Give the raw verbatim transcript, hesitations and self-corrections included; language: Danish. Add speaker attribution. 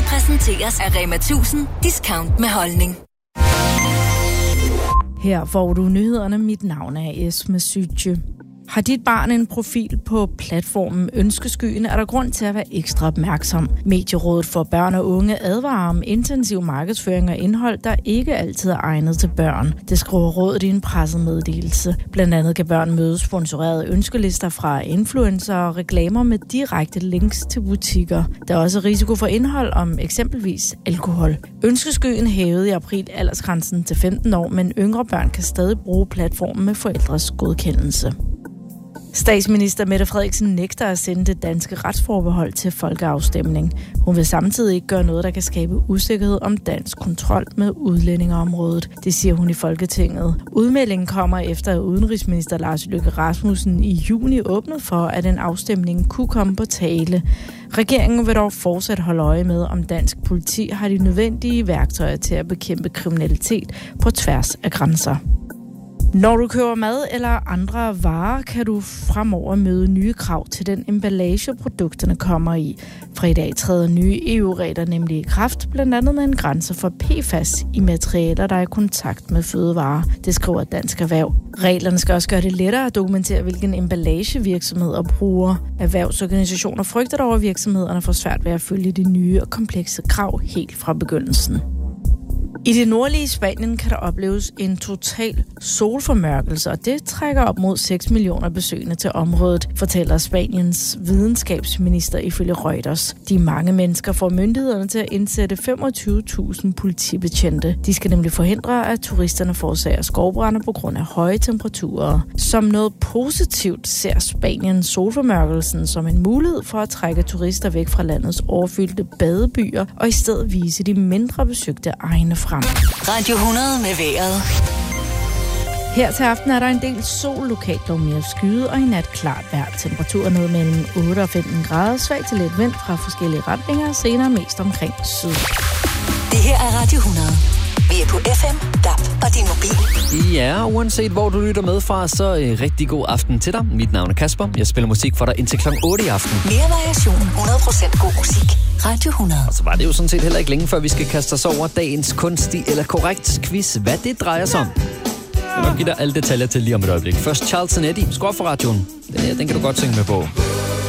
Speaker 1: præsenteres af Rema tusind Discount med holdning.
Speaker 2: Her får du nyhederne. Mit navn er Esme Sytje. Har dit barn en profil på platformen Ønskeskyen, er der grund til at være ekstra opmærksom. Medierådet for børn og unge advarer om intensiv markedsføring og indhold, der ikke altid er egnet til børn. Det skriver rådet i en pressemeddelelse. Blandt andet kan børn møde sponsorerede ønskelister fra influencer og reklamer med direkte links til butikker. Der er også risiko for indhold om eksempelvis alkohol. Ønskeskyen hævede i april aldersgrænsen til femten år, men yngre børn kan stadig bruge platformen med forældres godkendelse. Statsminister Mette Frederiksen nægter at sende det danske retsforbehold til folkeafstemning. Hun vil samtidig ikke gøre noget, der kan skabe usikkerhed om dansk kontrol med udlændingeområdet. Det siger hun i Folketinget. Udmeldingen kommer efter, at udenrigsminister Lars Løkke Rasmussen i juni åbnede for, at en afstemning kunne komme på tale. Regeringen vil dog fortsat holde øje med, om dansk politi har de nødvendige værktøjer til at bekæmpe kriminalitet på tværs af grænser. Når du køber mad eller andre varer, kan du fremover møde nye krav til den emballage, produkterne kommer i. Fra i dag træder nye E U-regler nemlig i kraft, blandt andet med en grænse for P F A S i materialer, der er i kontakt med fødevarer. Det skriver Dansk Erhverv. Reglerne skal også gøre det lettere at dokumentere, hvilken emballage virksomheder bruger. Erhvervsorganisationer frygter dog, at virksomhederne får svært ved at følge de nye og komplekse krav helt fra begyndelsen. I det nordlige Spanien kan der opleves en total solformørkelse, og det trækker op mod seks millioner besøgende til området, fortæller Spaniens videnskabsminister ifølge Reuters. De mange mennesker får myndighederne til at indsætte femogtyve tusind politibetjente. De skal nemlig forhindre, at turisterne forårsager skovbrande på grund af høje temperaturer. Som noget positivt ser Spanien solformørkelsen som en mulighed for at trække turister væk fra landets overfyldte badebyer og i stedet vise de mindre besøgte egne frem.
Speaker 1: Radio hundrede med vejret.
Speaker 2: Her til aften er der en del sol, lokalt dog mere skyet, og i nat klart vejr. Temperaturer ned mellem otte og femten grader, svag til lidt vind fra forskellige retninger, senere mest omkring syd.
Speaker 1: Det her er Radio hundrede. Vi er på F M, D A B og din mobil.
Speaker 3: Ja, uanset hvor du lytter med fra, så øh, rigtig god aften til dig. Mit navn er Kasper. Jeg spiller musik for dig indtil klokken otte i aften.
Speaker 1: Mere variation, hundrede procent god musik. Radio hundrede.
Speaker 3: Og så var det jo sådan set heller ikke længe, før vi skal kaste os over dagens kunstig eller korrekt quiz. Hvad det drejer sig om. Jeg vil nok give dig alle detaljer til lige om et øjeblik. Først Charles and Eddie, skru op for radioen. Den, den kan du godt synge med på.